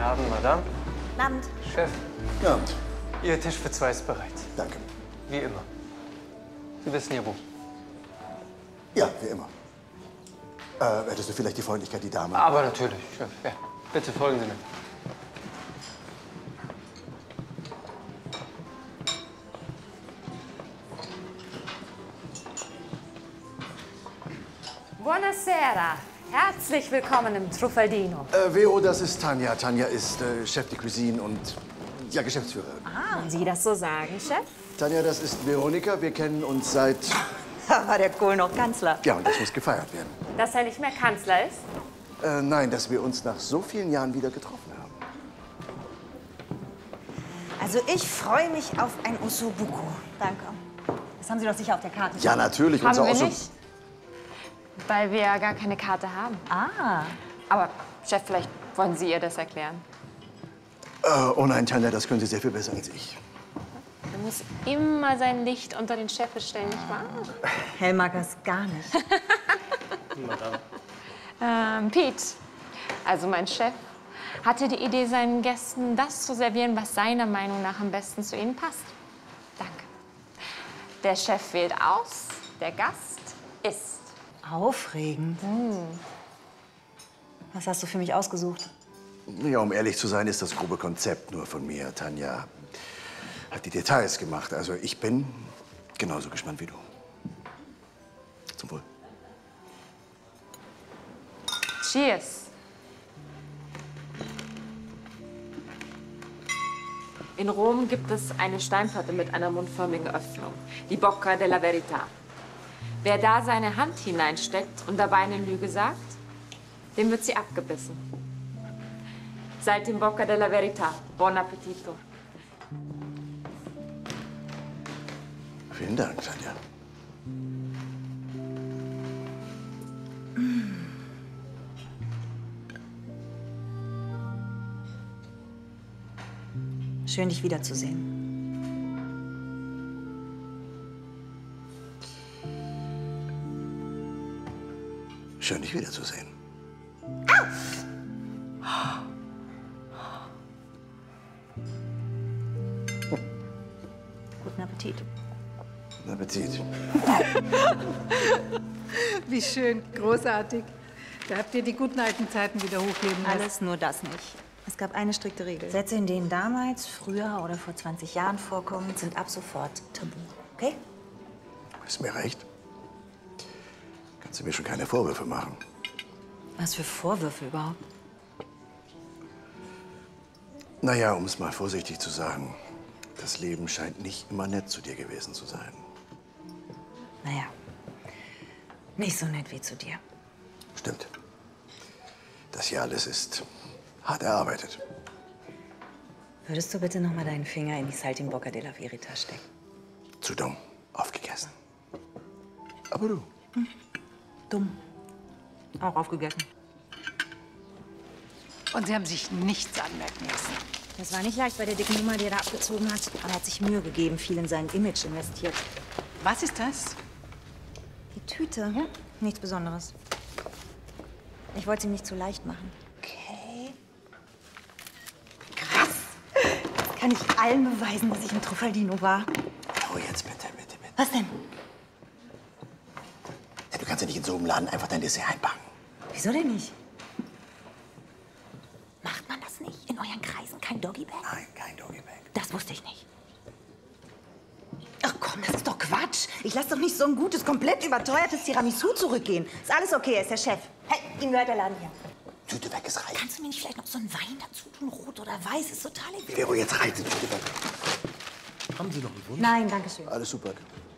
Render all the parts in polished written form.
Abend, Madame. Guten Abend. Chef, Guten Abend. Ihr Tisch für zwei ist bereit. Danke. Wie immer. Sie wissen ja wo. Ja, wie immer. Hättest du vielleicht die Freundlichkeit, die Dame? Aber natürlich, Chef. Ja, bitte folgen Sie mir. Buonasera. Herzlich willkommen im Truffaldino. Vero, das ist Tanja. Tanja ist Chef de Cuisine und ja, Geschäftsführerin. Wenn Sie das so sagen, Chef. Tanja, das ist Veronika. Wir kennen uns seit... Da war der Kohl noch Kanzler. Ja, und das muss gefeiert werden. Dass er nicht mehr Kanzler ist? Nein, dass wir uns nach so vielen Jahren wieder getroffen haben. Also ich freue mich auf ein Ossobuco. Danke. Das haben Sie doch sicher auf der Karte. Ja, natürlich. Haben unser wir Osso- nicht. Weil wir ja gar keine Karte haben. Ah. Aber, Chef, vielleicht wollen Sie ihr das erklären. Oh nein, Tanja, das können Sie sehr viel besser als ich. Man muss immer sein Licht unter den Scheffel stellen, nicht wahr? Hell mag das gar nicht. Pete, also mein Chef, hatte die Idee, seinen Gästen das zu servieren, was seiner Meinung nach am besten zu ihnen passt. Danke. Der Chef wählt aus, der Gast isst. Aufregend. Was hast du für mich ausgesucht? Ja, um ehrlich zu sein, ist das grobe Konzept nur von mir. Tanja hat die Details gemacht. Also ich bin genauso gespannt wie du. Zum Wohl. Cheers. In Rom gibt es eine Steinplatte mit einer mundförmigen Öffnung, die Bocca della Verità. Wer da seine Hand hineinsteckt und dabei eine Lüge sagt, dem wird sie abgebissen. Seid in Bocca della Verità. Buon appetito. Vielen Dank, Tanja. Schön, dich wiederzusehen. Schön, dich wiederzusehen. Guten Appetit. Guten Appetit. Wie schön, großartig. Da habt ihr die guten alten Zeiten wieder hochleben lassen. Alles nur das nicht. Es gab eine strikte Regel. Sätze, in denen damals, früher oder vor 20 Jahren vorkommen, sind ab sofort tabu. Okay? Ist mir recht. Kannst du mir schon keine Vorwürfe machen. Was für Vorwürfe überhaupt? Naja, um es mal vorsichtig zu sagen, das Leben scheint nicht immer nett zu dir gewesen zu sein. Naja, nicht so nett wie zu dir. Stimmt. Das hier alles ist hart erarbeitet. Würdest du bitte noch mal deinen Finger in die Saltimbocca della Verità stecken? Zu dumm. Aufgegessen. Aber du. Dumm. Auch aufgegessen. Und Sie haben sich nichts anmerken lassen. Das war nicht leicht bei der dicken Nummer, die er da abgezogen hat. Aber er hat sich Mühe gegeben, viel in sein Image investiert. Was ist das? Die Tüte? Ja. Nichts Besonderes. Ich wollte es ihm nicht zu leicht machen. Okay. Krass! Jetzt kann ich allen beweisen, dass ich ein Truffaldino war. Oh, jetzt bitte, bitte, bitte. Was denn? Ja, du kannst ja nicht in so einem Laden einfach dein Dessert einpacken. Wieso denn nicht? Macht man das nicht? In euren Kreisen kein Doggybag? Nein, kein Doggybag. Das wusste ich nicht. Ach komm, das ist doch Quatsch. Ich lasse doch nicht so ein gutes, komplett überteuertes Tiramisu zurückgehen. Ist alles okay, er ist der Chef. Hey, ihm gehört der Laden hier. Tüte weg, ist rein. Kannst du mir nicht vielleicht noch so einen Wein dazu tun? Rot oder weiß, ist total egal. Vero, jetzt rein, die Tüte weg. Haben Sie noch einen Wunsch? Nein, danke schön. Alles super.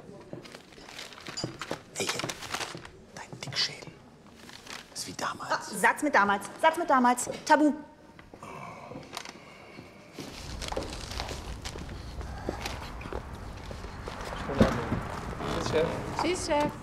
Ey, dein Dickschädel. Das ist wie damals. Satz mit damals. Satz mit damals. Tabu. Chef. Tschüss, Chef.